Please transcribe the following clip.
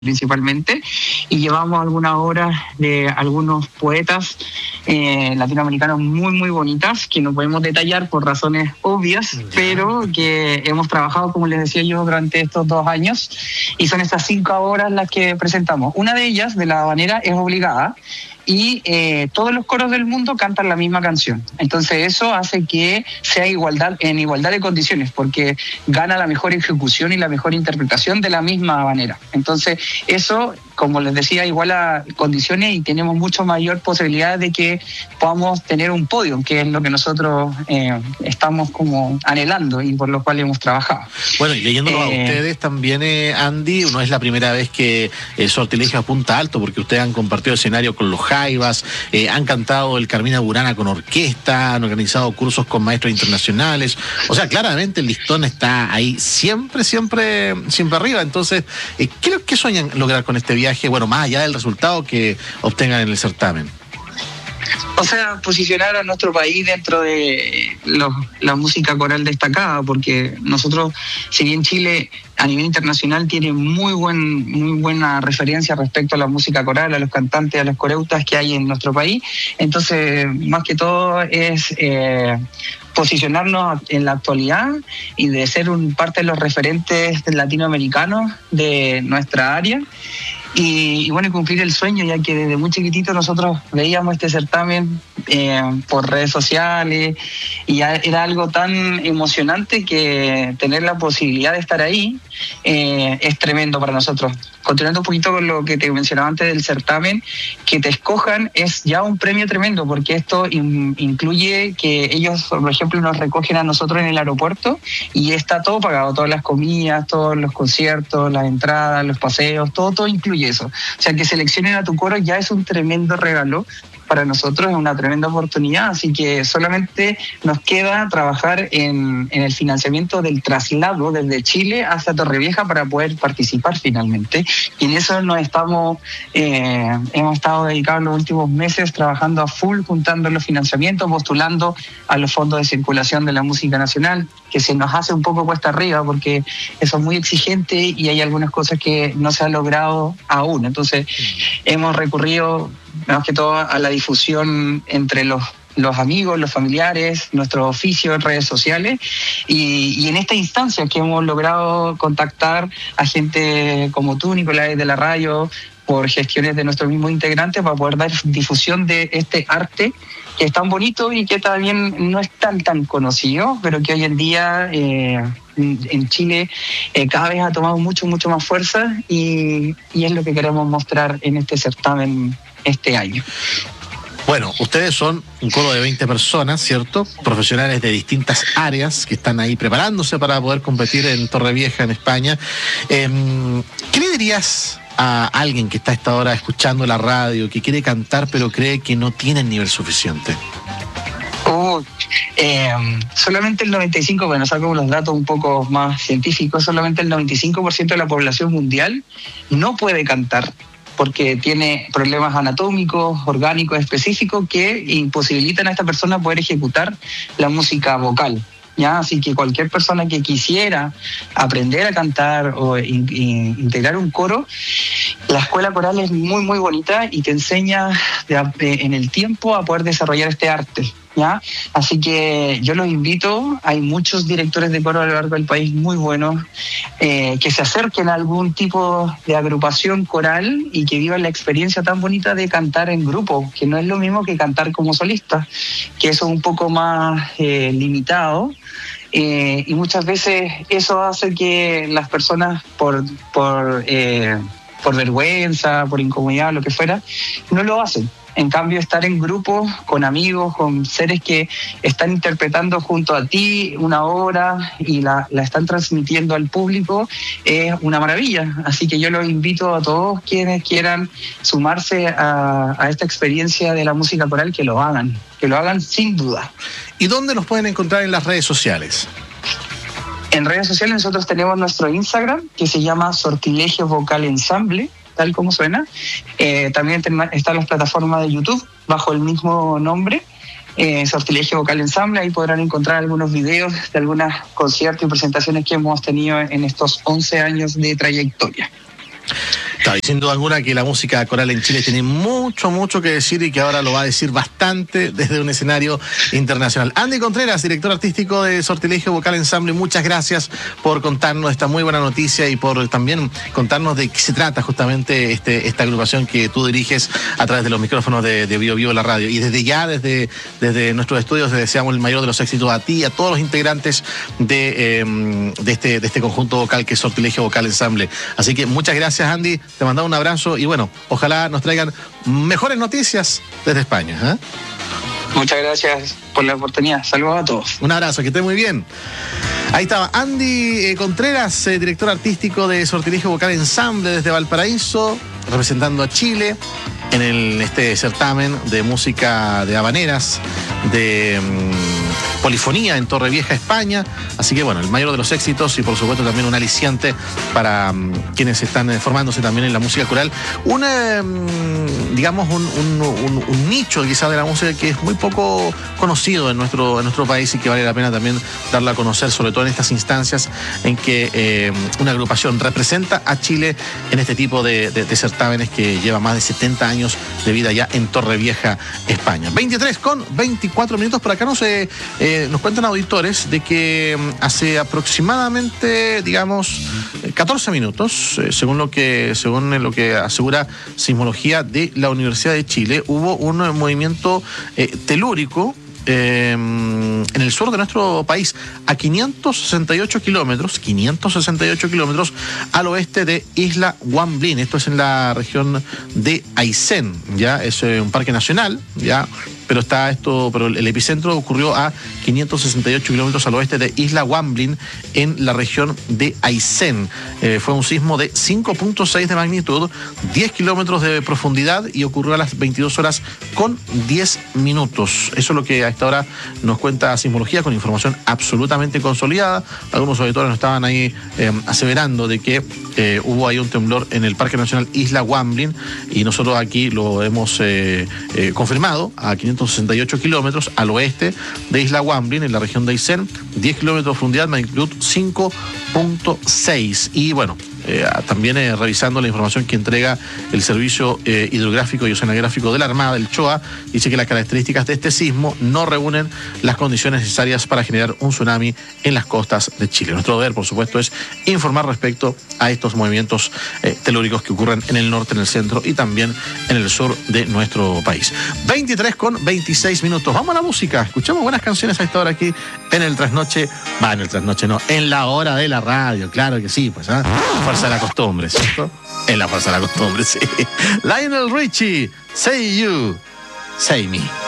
principalmente, y llevamos algunas obras de algunos poetas latinoamericanos muy bonitas que no podemos detallar por razones obvias, pero que hemos trabajado, como les decía yo, durante estos 2 años, y son estas 5 obras las que presentamos. Una de ellas, de La Habanera, es obligada, y todos los coros del mundo cantan la misma canción. Entonces eso hace que sea en igualdad de condiciones, porque gana la mejor ejecución y la mejor interpretación de la misma manera. Entonces eso, como les decía, iguala condiciones y tenemos mucho mayor posibilidad de que podamos tener un podio, que es lo que nosotros estamos como anhelando y por lo cual hemos trabajado. Bueno, y leyéndolo a ustedes también, Andy, no es la primera vez que Sortilegio apunta alto, porque ustedes han compartido escenario con los Jaivas, han cantado el Carmina Burana con orquesta, han organizado cursos con maestros internacionales. O sea, claramente el listón está ahí siempre arriba. Entonces, ¿qué sueñan lograr con este viaje? Bueno, más allá del resultado que obtengan en el certamen. O sea, posicionar a nuestro país dentro de la música coral destacada, porque nosotros, si bien Chile a nivel internacional tiene muy buena referencia respecto a la música coral, a los cantantes, a los coreutas que hay en nuestro país, entonces más que todo es posicionarnos en la actualidad y de ser parte de los referentes latinoamericanos de nuestra área. Y bueno, cumplir el sueño, ya que desde muy chiquitito nosotros veíamos este certamen por redes sociales, y ya era algo tan emocionante que tener la posibilidad de estar ahí es tremendo para nosotros. Continuando un poquito con lo que te mencionaba antes del certamen, que te escojan es ya un premio tremendo, porque esto incluye que ellos, por ejemplo, nos recogen a nosotros en el aeropuerto y está todo pagado, todas las comidas, todos los conciertos, las entradas, los paseos, todo incluye eso. O sea, que seleccionen a tu coro ya es un tremendo regalo para nosotros, es una tremenda oportunidad, así que solamente nos queda trabajar en el financiamiento del traslado desde Chile hasta Torrevieja para poder participar finalmente, y en eso hemos estado dedicados los últimos meses trabajando a full, juntando los financiamientos, postulando a los fondos de circulación de la música nacional, que se nos hace un poco cuesta arriba porque eso es muy exigente y hay algunas cosas que no se han logrado aún. Entonces hemos recurrido más que todo a la difusión entre los amigos, los familiares, nuestro oficio en redes sociales, y en esta instancia que hemos logrado contactar a gente como tú, Nicolás, de la radio, por gestiones de nuestros mismos integrantes, para poder dar difusión de este arte que es tan bonito y que también no es tan conocido, pero que hoy en día en Chile cada vez ha tomado mucho más fuerza, y es lo que queremos mostrar en este certamen este año. Bueno, ustedes son un coro de 20 personas, ¿cierto? Profesionales de distintas áreas que están ahí preparándose para poder competir en Torrevieja, en España. ¿Qué le dirías a alguien que está a esta hora escuchando la radio, que quiere cantar pero cree que no tiene el nivel suficiente? Solamente el 95%, bueno, saco los datos un poco más científicos, solamente el 95% de la población mundial no puede cantar, porque tiene problemas anatómicos, orgánicos específicos que imposibilitan a esta persona poder ejecutar la música vocal, ¿ya? Así que cualquier persona que quisiera aprender a cantar o integrar un coro, la escuela coral es muy bonita y te enseña en el tiempo a poder desarrollar este arte, ¿ya? Así que yo los invito, hay muchos directores de coro a lo largo del país muy buenos, que se acerquen a algún tipo de agrupación coral y que vivan la experiencia tan bonita de cantar en grupo, que no es lo mismo que cantar como solista, que eso es un poco más limitado. Y muchas veces eso hace que las personas por vergüenza, por incomodidad, lo que fuera, no lo hacen. En cambio, estar en grupo, con amigos, con seres que están interpretando junto a ti una obra y la están transmitiendo al público, es una maravilla. Así que yo los invito a todos quienes quieran sumarse a esta experiencia de la música coral, que lo hagan sin duda. ¿Y dónde los pueden encontrar en las redes sociales? En redes sociales nosotros tenemos nuestro Instagram, que se llama Sortilegio Vocal Ensamble, tal como suena. También están las plataformas de YouTube bajo el mismo nombre, Sortilegio Vocal Ensamble. Ahí podrán encontrar algunos videos de algunos conciertos y presentaciones que hemos tenido en estos 11 años de trayectoria. Claro, y sin duda alguna que la música coral en Chile tiene mucho que decir y que ahora lo va a decir bastante desde un escenario internacional. Andy Contreras, director artístico de Sortilegio Vocal Ensamble, muchas gracias por contarnos esta muy buena noticia y por también contarnos de qué se trata justamente esta agrupación que tú diriges a través de los micrófonos de Bio Bio la radio. Y desde ya, desde nuestros estudios, te deseamos el mayor de los éxitos a ti y a todos los integrantes de este conjunto vocal que es Sortilegio Vocal Ensamble. Así que muchas gracias, Andy. Te mandamos un abrazo y bueno, ojalá nos traigan mejores noticias desde España. ¿Eh? Muchas gracias por la oportunidad. Saludos a todos. Un abrazo, que esté muy bien. Ahí estaba Andy Contreras, director artístico de Sortilegio Vocal Ensamble desde Valparaíso, representando a Chile en este certamen de música de habaneras, de polifonía en Torrevieja, España. Así que bueno, el mayor de los éxitos y por supuesto también un aliciante para quienes están formándose también en la música coral. Un nicho quizás de la música que es muy poco conocido en nuestro país y que vale la pena también darlo a conocer, sobre todo en estas instancias en que una agrupación representa a Chile en este tipo de certámenes que lleva más de 70 años de vida ya en Torrevieja, España. 23:24 por acá nos cuentan auditores de que hace aproximadamente, 14 minutos, según lo que asegura Sismología de la Universidad de Chile, hubo un movimiento telúrico en el sur de nuestro país, a 568 kilómetros al oeste de Isla Guamblín. Esto es en la región de Aysén, ya es un parque nacional, ya. Pero el epicentro ocurrió a 568 kilómetros al oeste de Isla Guamblín, en la región de Aysén. Fue un sismo de 5.6 de magnitud, 10 kilómetros de profundidad y ocurrió a las 22:10. Eso es lo que a esta hora nos cuenta Sismología, con información absolutamente consolidada. Algunos auditores nos estaban ahí aseverando de que hubo ahí un temblor en el Parque Nacional Isla Guamblín y nosotros aquí lo hemos confirmado a 568 kilómetros al oeste de Isla Guamblín, en la región de Aysén, 10 kilómetros de profundidad, magnitud 5.6. Y bueno, también revisando la información que entrega el Servicio Hidrográfico y Oceanográfico de la Armada, el CHOA, dice que las características de este sismo no reúnen las condiciones necesarias para generar un tsunami en las costas de Chile. Nuestro deber, por supuesto, es informar respecto a estos movimientos telúricos que ocurren en el norte, en el centro y también en el sur de nuestro país. 23:26. Vamos a la música. Escuchamos buenas canciones a esta hora aquí en el trasnoche. En la hora de la radio. Claro que sí, pues, fuerza de la costumbre, ¿cierto? En la fuerza de la costumbre, sí. Lionel Richie, Say You, Say Me.